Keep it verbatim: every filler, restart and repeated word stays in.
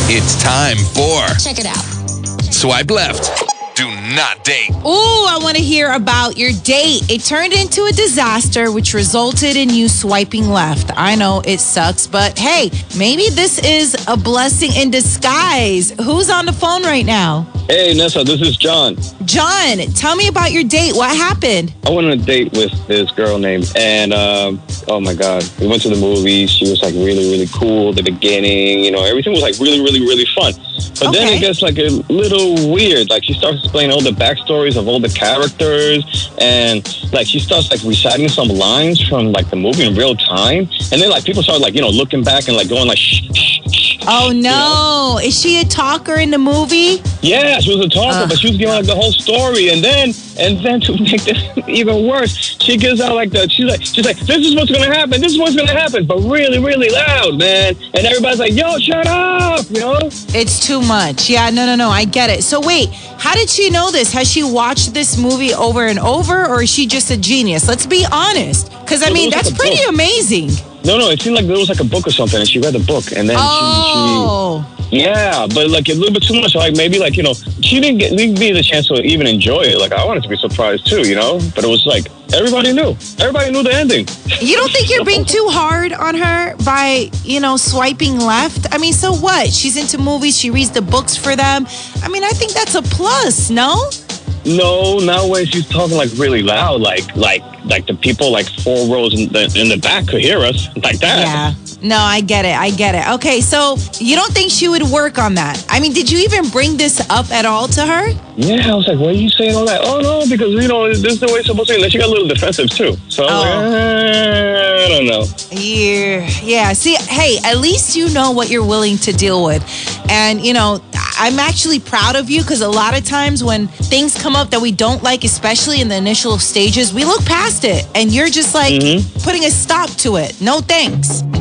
It's time for Check it out. Swipe Left. Do not date. Ooh, I want to hear about your date. It turned into a disaster, which resulted in you swiping left. I know it sucks, but hey, maybe this is a blessing in disguise. Who's on the phone right now? Hey, Nessa, this is John. John, tell me about your date. What happened? I went on a date with this girl named, and um, oh my God, we went to the movies. She was like really, really cool at the beginning. You know, everything was like really, really, really fun. But then Okay. it gets like a little weird. Like she starts explaining all the backstories of all the characters, and like she starts like reciting some lines from like the movie in real time. And then like people start like, you know, looking back and like going like, shh, shh, shh. Oh, no. You know? Is she a talker in the movie? Yeah, she was a talker, Uh, but she was giving like the whole story, and then and then to make this even worse, she gives out like the she's like she's like this is what's gonna happen, this is what's gonna happen, but really, really loud, man, and everybody's like, yo, shut up, you know? It's too much. Yeah, no, no, no. I get it. So wait, how did she know this? Has she watched this movie over and over, or is she just a genius? Let's be honest. Because, I Well, mean, it was that's like a pretty book. amazing. No, no, it seemed like there was like a book or something, and she read the book, and then Oh. she, she yeah, but like a little bit too much. Like maybe like you know, she didn't get didn't me the chance to even enjoy it. Like I wanted to be surprised too, you know. But it was like everybody knew, everybody knew the ending. You don't think you're being too hard on her by, you know, swiping left? I mean, so what? She's into movies. She reads the books for them. I mean, I think that's a plus, no? No, not when she's talking like really loud, like like like the people like four rows in the in the back could hear us like that. Yeah. No, I get it. I get it. Okay, so you don't think she would work on that? I mean, did you even bring this up at all to her? Yeah, I was like, why are you saying all that? Oh, no, because, you know, this is the way it's supposed to be. And then she got a little defensive, too. So I was Oh. like, eh, I don't know. Yeah. Yeah. See, hey, at least you know what you're willing to deal with. And, you know, I'm actually proud of you because a lot of times when things come up that we don't like, especially in the initial stages, we look past it. And you're just like Mm-hmm. putting a stop to it. No thanks.